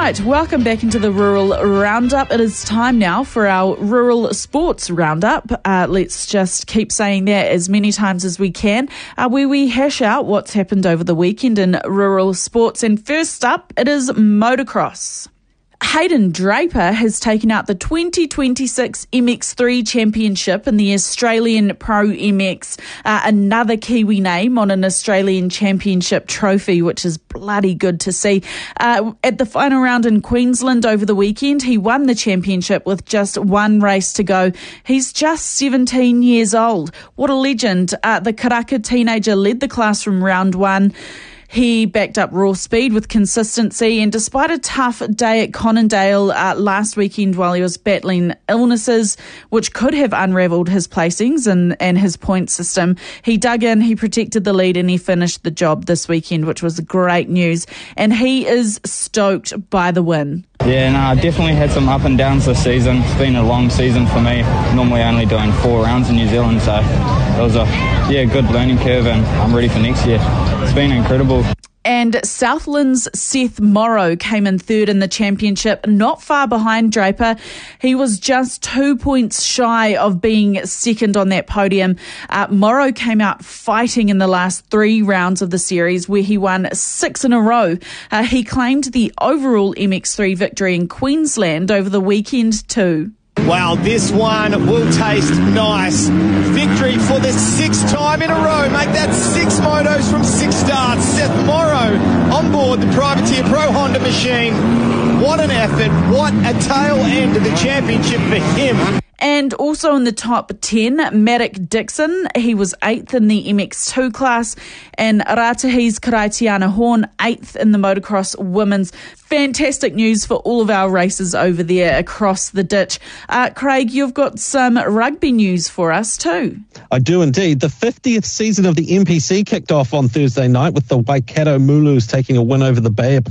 Right, welcome back into the Rural Roundup. It is time now for our Rural Sports Roundup. Let's just keep saying that as many times as we can, where we hash out what's happened over the weekend in rural sports. And first up, it is motocross. Hayden Draper has taken out the 2026 MX3 Championship in the Australian Pro MX, another Kiwi name on an Australian Championship trophy, which is bloody good to see. At the final round in Queensland over the weekend, he won the championship with just one race to go. He's just 17 years old. What a legend. The Karaka teenager led the class from round one. He backed up raw speed with consistency, and despite a tough day at Conondale last weekend while he was battling illnesses, which could have unravelled his placings and his point system, he dug in, he protected the lead, and he finished the job this weekend, which was great news. And he is stoked by the win. Yeah, I definitely had some up and downs this season. It's been a long season for me, normally only doing 4 rounds in New Zealand, so it was a good learning curve, and I'm ready for next year. It's been incredible. And Southland's Seth Morrow came in third in the championship, not far behind Draper. He was just 2 points shy of being second on that podium. Morrow came out fighting in the last 3 rounds of the series, where he won 6 in a row. He claimed the overall MX3 victory in Queensland over the weekend too. Wow, this one will taste nice. Victory for the 6th time in a row. Make that 6 motos from 6 starts. Seth Morrow on board the Privateer Pro Honda machine. What an effort. What a tail end to the championship for him. And also in the top 10, Merrick Dixon. He was 8th in the MX2 class, and Ratahi's Karaitiana Horn 8th in the motocross women's. Fantastic news for all of our races over there across the ditch. Craig, you've got some rugby news for us too. I do indeed. The 50th season of the NPC kicked off on Thursday night with the Waikato Mulus taking a win over the Bay